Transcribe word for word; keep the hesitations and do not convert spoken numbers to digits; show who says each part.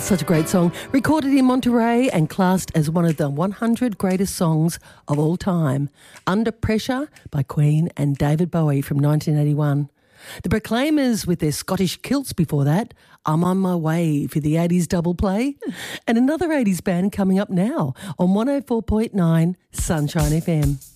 Speaker 1: such a great song. Recorded in Monterey and classed as one of the one hundred greatest songs of all time. Under Pressure by Queen and David Bowie from nineteen eighty-one. The Proclaimers with their Scottish kilts before that. I'm on my way for the eighties double play. And another eighties band coming up now on one oh four point nine Sunshine F M.